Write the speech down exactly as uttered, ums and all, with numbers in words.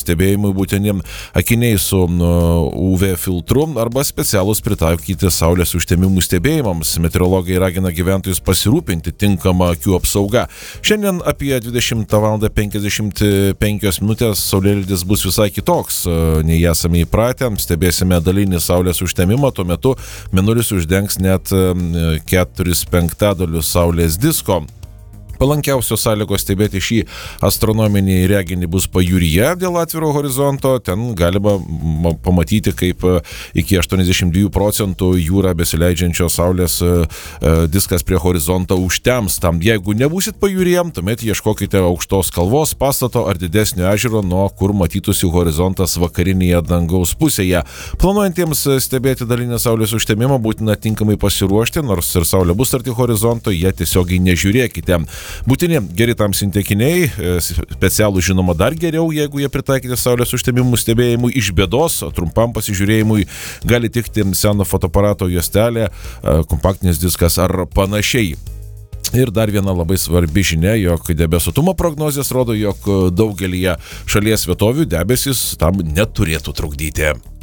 stebėjimui būtini akiniai su U V filtru arba specialūs pritaikyti saulės užtemimų stebėjimams. Meteorologai ragina gyventojus pasirūpinti tinkamą akių apsauga. Šiandien apie dvidešimtą valandą penkiasdešimt penkios minutės saulėlydis bus visai kitoks, nei esame įpratę. Stebėsime dalinį saulės užtemimą, tuo metu mėnulis uždengs net keturis penktadalius saulės disko. Palankiausios sąlygos stebėti šį astronominį reginį bus pajūryje dėl atviro horizonto. Ten galima pamatyti, kaip iki aštuoniasdešimt dva procentų jūrą besileidžiančios saulės diskas prie horizonto užtems. Tam, jeigu nebūsit pajūryje, tuomet ieškokite aukštos kalvos, pastato ar didesnio ežero, nuo kur matytųsi horizontas vakarinėje dangaus pusėje. Planuojantiems stebėti dalinę saulės užtemimą būtina tinkamai pasiruošti, nors ir saulė bus arti horizonto, jie tiesiogiai nežiūrėkite. Būtini geri tamsinti akiniai, specialų žinoma dar geriau, jeigu jie pritaikyti saulės užtemimų stebėjimui iš bėdos, trumpam pasižiūrėjimui gali tikti seno fotoaparato juostelė, kompaktinis diskas ar panašiai. Ir dar viena labai svarbi žinia, jog debesuotumo prognozės rodo, jog daugelyje šalies vietovių debesis tam neturėtų trukdyti.